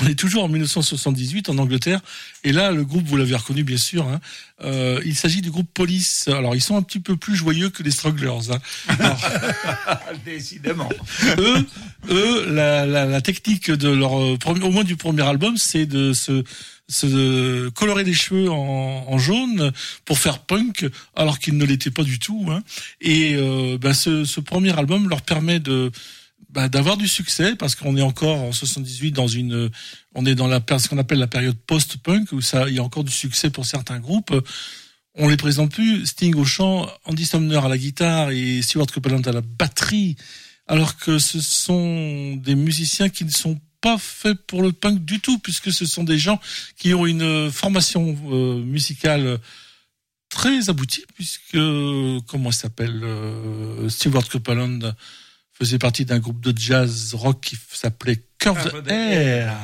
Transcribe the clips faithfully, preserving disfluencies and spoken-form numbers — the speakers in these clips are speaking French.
on est toujours en dix-neuf cent soixante-dix-huit en Angleterre. Et là, le groupe, vous l'avez reconnu bien sûr, hein, euh, il s'agit du groupe Police. Alors, ils sont un petit peu plus joyeux que les Strugglers. Hein. Alors, décidément. Eux, eux la, la, la technique de leur, au moins du premier album, c'est de se... se colorer les cheveux en, en jaune pour faire punk, alors qu'ils ne l'étaient pas du tout. Hein. Et euh, bah, ce, ce premier album leur permet de bah, d'avoir du succès, parce qu'on est encore en soixante-dix-huit dans une, on est dans la ce qu'on appelle la période post-punk, où ça, il y a encore du succès pour certains groupes. On les présente plus. Sting au chant, Andy Sumner à la guitare et Stewart Copeland à la batterie, alors que ce sont des musiciens qui ne sont pas fait pour le punk du tout, puisque ce sont des gens qui ont une formation euh, musicale très aboutie, puisque, comment il s'appelle, euh, Stewart Copeland faisait partie d'un groupe de jazz rock qui s'appelait Curved Air.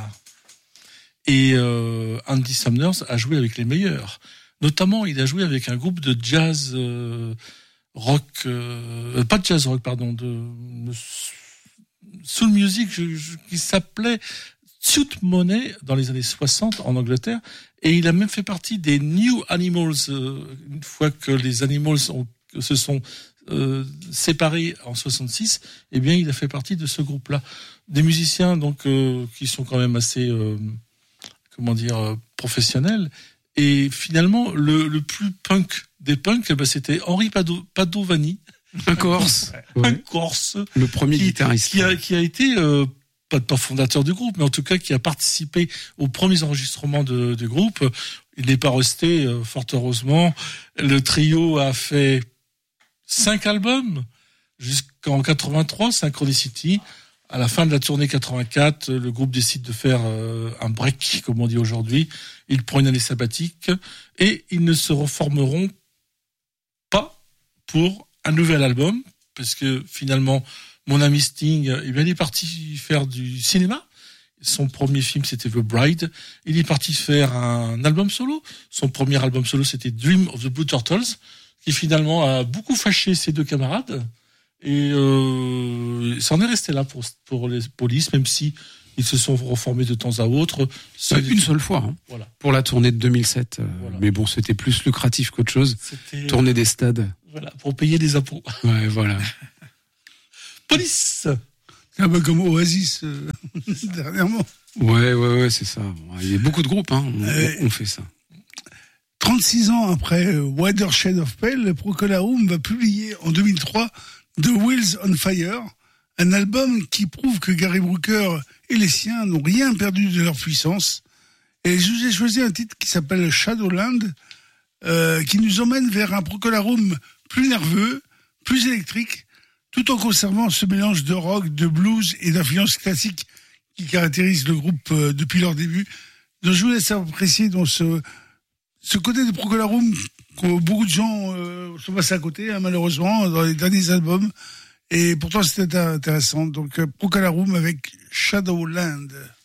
Et euh, Andy Sumner a joué avec les meilleurs. Notamment, il a joué avec un groupe de jazz euh, rock, euh, pas de jazz rock, pardon, de... de soul music je, je, qui s'appelait Suit Money dans les années soixante en Angleterre, et il a même fait partie des New Animals euh, une fois que les Animals ont, se sont euh, séparés en soixante-six. Eh bien, il a fait partie de ce groupe-là, des musiciens donc euh, qui sont quand même assez euh, comment dire euh, professionnels. Et finalement, le, le plus punk des punks, eh ben, c'était Henri Pado, Padovani. Un Corse, ouais. un Corse, le premier qui, guitariste, qui a, qui a été euh, pas pas fondateur du groupe, mais en tout cas qui a participé aux premiers enregistrements de, du groupe. Il n'est pas resté, euh, fort heureusement. Le trio a fait cinq albums jusqu'en quatre-vingt-trois, Synchronicity. À la fin de la tournée quatre-vingt-quatre, le groupe décide de faire euh, un break, comme on dit aujourd'hui. Ils prennent une année sabbatique et ils ne se reformeront pas pour un nouvel album, parce que finalement, mon ami Sting, eh bien, il est parti faire du cinéma. Son premier film, c'était The Bride. Il est parti faire un album solo. Son premier album solo, c'était Dream of the Blue Turtles, qui finalement a beaucoup fâché ses deux camarades. Et euh, ça en est resté là pour, pour les Police, même si ils se sont reformés de temps à autre. C'est une seule fois, hein, voilà. Pour la tournée de deux mille sept. Euh, voilà. Mais bon, c'était plus lucratif qu'autre chose. C'était... Tourner des stades. Voilà, pour payer des impôts. Ouais, voilà. Police. Ah bah comme Oasis euh, dernièrement. Ouais, ouais, ouais, c'est ça. Il y a beaucoup de groupes, hein. On, euh, on fait ça. trente-six ans après Wider Shade of Pale, Procolarum va publier en deux mille trois The Wheels on Fire, un album qui prouve que Gary Brooker et les siens n'ont rien perdu de leur puissance. Et je vous ai choisi un titre qui s'appelle Shadowland, euh, qui nous emmène vers un Procolarum plus nerveux, plus électrique, tout en conservant ce mélange de rock, de blues et d'influences classiques qui caractérise le groupe euh, depuis leur début. Donc je vous laisse apprécier donc, ce, ce côté de Procolarum que beaucoup de gens euh, sont passés à côté, hein, malheureusement, dans les derniers albums. Et pourtant, c'était intéressant. Donc, Procolarum avec Shadowland.